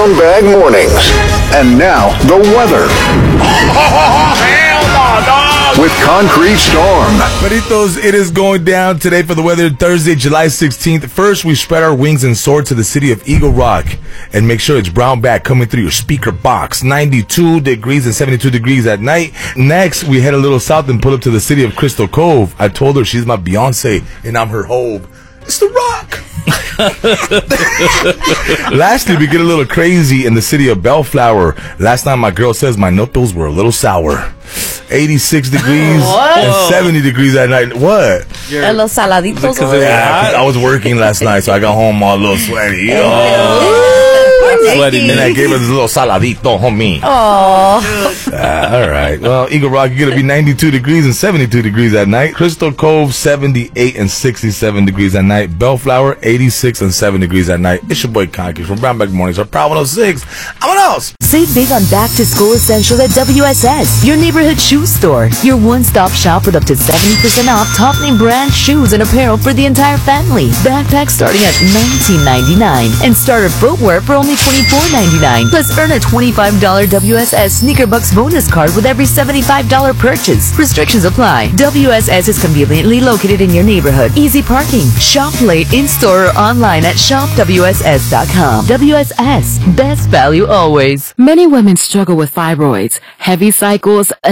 Brown Bag Mornings. And now, the weather. Hell no, dog! With Concrete Storm. Peritos, it is going down today for the weather. Thursday, July 16th. First, we spread our wings and soar to the city of Eagle Rock. And make sure it's brown bag coming through your speaker box. 92 degrees and 72 degrees at night. Next, we head a little south and pull up to the city of Crystal Cove. I told her she's my Beyonce and I'm her Hope. It's The Rock. Lastly, we get a little crazy in the city of Bellflower. Last night, my girl says my nipples were a little sour. 86 degrees and 70 degrees at night. What? Los saladitos. Yeah, I was working last night, so I got home all a little sweaty. Sweaty. And I gave her this little saladito, homie. All right. Well, Eagle Rock, you're going to be 92 degrees and 72 degrees at night. Crystal Cove, 78 and 67 degrees at night. Bellflower, 86 and 7 degrees at night. It's your boy Conky from Brown Bag Mornings on Proud 106. ¡Vámonos! Save big on back-to-school essentials at WSS, your neighborhood shoe store. Your one-stop shop with up to 70% off top-name brand shoes and apparel for the entire family. Backpacks starting at $19.99 and starter footwear for only $24.99. Plus, earn a $25 WSS Sneaker Bucks bonus card with every $75 purchase. Restrictions apply. WSS is conveniently located in your neighborhood. Easy parking. Shop late in-store or online at shopwss.com. WSS. Best value always. Many women struggle with fibroids, heavy cycles,